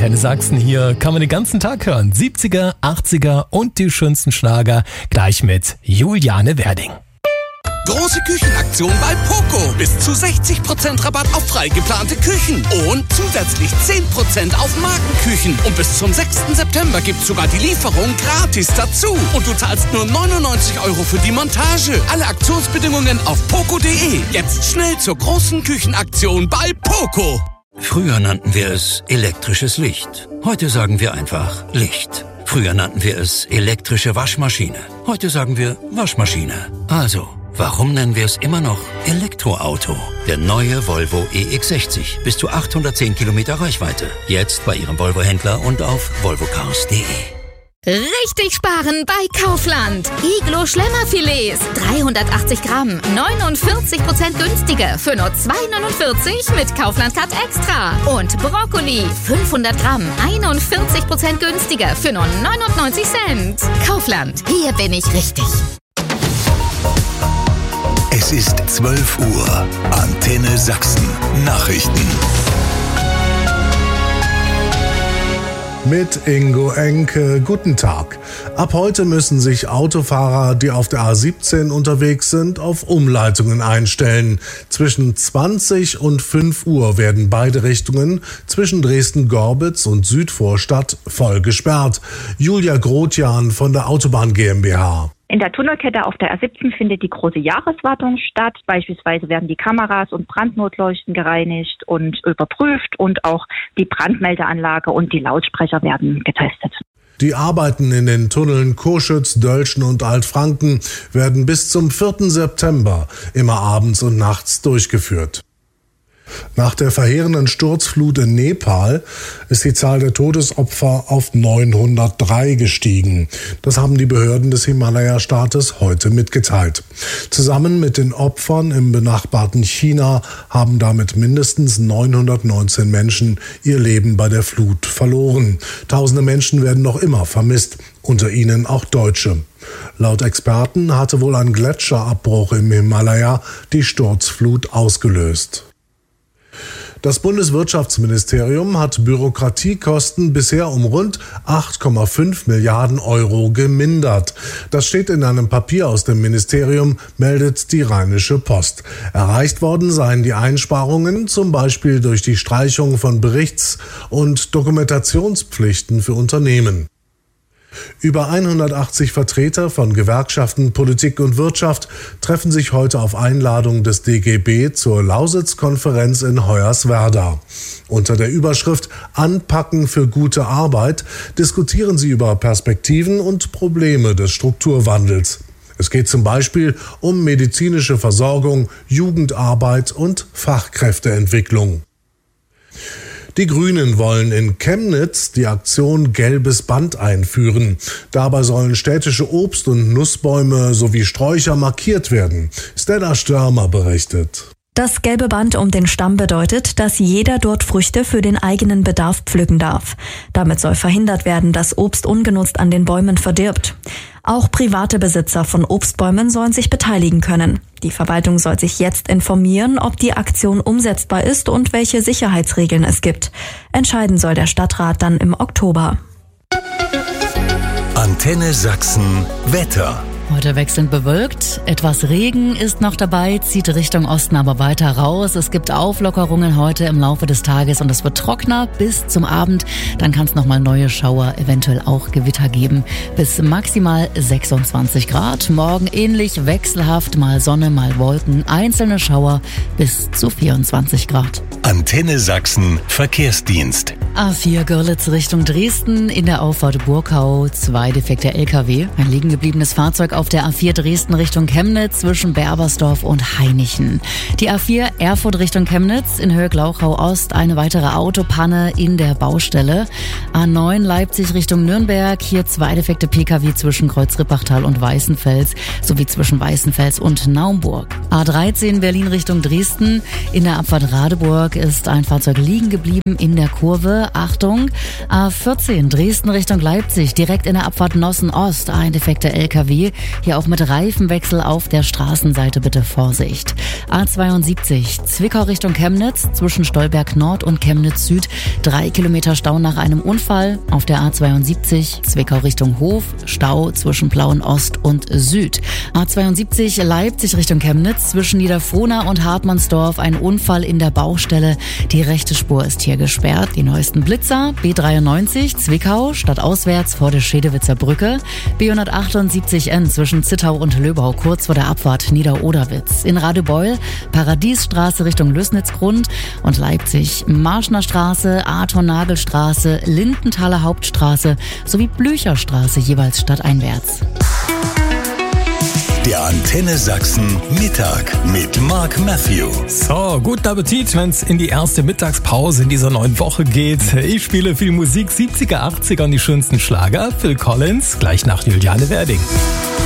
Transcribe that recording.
Antenne Sachsen. Hier kann man den ganzen Tag hören. 70er, 80er und die schönsten Schlager. Gleich mit Juliane Werding. Große Küchenaktion bei Poco. Bis zu 60% Rabatt auf frei geplante Küchen. Und zusätzlich 10% auf Markenküchen. Und bis zum 6. September gibt's sogar die Lieferung gratis dazu. Und du zahlst nur 99 € für die Montage. Alle Aktionsbedingungen auf poco.de. Jetzt schnell zur großen Küchenaktion bei Poco. Früher nannten wir es elektrisches Licht. Heute sagen wir einfach Licht. Früher nannten wir es elektrische Waschmaschine. Heute sagen wir Waschmaschine. Also, warum nennen wir es immer noch Elektroauto? Der neue Volvo EX60. Bis zu 810 Kilometer Reichweite. Jetzt bei Ihrem Volvo-Händler und auf volvocars.de. Richtig sparen bei Kaufland. Iglo Schlemmerfilets, 380 Gramm, 49% günstiger für nur 2,49 mit Kaufland Card Extra. Und Brokkoli, 500 Gramm, 41% günstiger für nur 99 Cent. Kaufland, hier bin ich richtig. Es ist 12 Uhr. Antenne Sachsen. Nachrichten. Mit Ingo Enke, guten Tag. Ab heute müssen sich Autofahrer, die auf der A17 unterwegs sind, auf Umleitungen einstellen. Zwischen 20 und 5 Uhr werden beide Richtungen zwischen Dresden-Gorbitz und Südvorstadt voll gesperrt. Julia Grotjan von der Autobahn GmbH. In der Tunnelkette auf der A17 findet die große Jahreswartung statt. Beispielsweise werden die Kameras und Brandnotleuchten gereinigt und überprüft und auch die Brandmeldeanlage und die Lautsprecher werden getestet. Die Arbeiten in den Tunneln Coschütz, Dölschen und Altfranken werden bis zum 4. September immer abends und nachts durchgeführt. Nach der verheerenden Sturzflut in Nepal ist die Zahl der Todesopfer auf 903 gestiegen. Das haben die Behörden des Himalaya-Staates heute mitgeteilt. Zusammen mit den Opfern im benachbarten China haben damit mindestens 919 Menschen ihr Leben bei der Flut verloren. Tausende Menschen werden noch immer vermisst, unter ihnen auch Deutsche. Laut Experten hatte wohl ein Gletscherabbruch im Himalaya die Sturzflut ausgelöst. Das Bundeswirtschaftsministerium hat Bürokratiekosten bisher um rund 8,5 Milliarden € gemindert. Das steht in einem Papier aus dem Ministerium, meldet die Rheinische Post. Erreicht worden seien die Einsparungen zum Beispiel durch die Streichung von Berichts- und Dokumentationspflichten für Unternehmen. Über 180 Vertreter von Gewerkschaften, Politik und Wirtschaft treffen sich heute auf Einladung des DGB zur Lausitz-Konferenz in Hoyerswerda. Unter der Überschrift Anpacken für gute Arbeit diskutieren sie über Perspektiven und Probleme des Strukturwandels. Es geht zum Beispiel um medizinische Versorgung, Jugendarbeit und Fachkräfteentwicklung. Die Grünen wollen in Chemnitz die Aktion Gelbes Band einführen. Dabei sollen städtische Obst- und Nussbäume sowie Sträucher markiert werden. Stella Störmer berichtet. Das gelbe Band um den Stamm bedeutet, dass jeder dort Früchte für den eigenen Bedarf pflücken darf. Damit soll verhindert werden, dass Obst ungenutzt an den Bäumen verdirbt. Auch private Besitzer von Obstbäumen sollen sich beteiligen können. Die Verwaltung soll sich jetzt informieren, ob die Aktion umsetzbar ist und welche Sicherheitsregeln es gibt. Entscheiden soll der Stadtrat dann im Oktober. Antenne Sachsen Wetter. Heute wechselnd bewölkt, etwas Regen ist noch dabei, zieht Richtung Osten aber weiter raus. Es gibt Auflockerungen heute im Laufe des Tages und es wird trockener bis zum Abend. Dann kann es nochmal neue Schauer, eventuell auch Gewitter geben. Bis maximal 26 Grad. Morgen ähnlich wechselhaft, mal Sonne, mal Wolken, einzelne Schauer bis zu 24 Grad. Antenne Sachsen Verkehrsdienst. A4 Görlitz Richtung Dresden, in der Auffahrt Burkau 2 defekte LKW. Ein liegen gebliebenes Fahrzeug auf der A4 Dresden Richtung Chemnitz zwischen Berbersdorf und Hainichen. Die A4 Erfurt Richtung Chemnitz in Höhe Glauchau Ost, eine weitere Autopanne in der Baustelle. A9 Leipzig Richtung Nürnberg, hier 2 defekte Pkw zwischen Kreuz-Rippachtal und Weißenfels sowie zwischen Weißenfels und Naumburg. A13 Berlin Richtung Dresden, in der Abfahrt Radeburg ist ein Fahrzeug liegen geblieben in der Kurve. Sache. Achtung, A14 Dresden Richtung Leipzig, direkt in der Abfahrt Nossen-Ost. Ein defekter LKW. Hier auch mit Reifenwechsel auf der Straßenseite bitte Vorsicht. A72 Zwickau Richtung Chemnitz, zwischen Stolberg Nord und Chemnitz Süd. 3 Kilometer Stau nach einem Unfall. Auf der A72 Zwickau Richtung Hof, Stau zwischen Plauen Ost und Süd. A72 Leipzig Richtung Chemnitz, zwischen Niederfrohna und Hartmannsdorf. Ein Unfall in der Baustelle. Die rechte Spur ist hier gesperrt. Die neuesten Blitzer. B93 Zwickau, stadtauswärts vor der Schedewitzer Brücke. B178N zwischen Zittau und Löbau, kurz vor der Abfahrt Niederoderwitz. In Radebeul Paradiesstraße Richtung Lößnitzgrund und Leipzig Marschner Straße, Arthur-Nagel-Straße, Lindenthaler Hauptstraße sowie Blücherstraße, jeweils stadteinwärts. Der Antenne Sachsen Mittag mit Mark Matthew. So, guten Appetit, wenn es in die erste Mittagspause in dieser neuen Woche geht. Ich spiele viel Musik, 70er, 80er und die schönsten Schlager. Phil Collins, gleich nach Juliane Werding.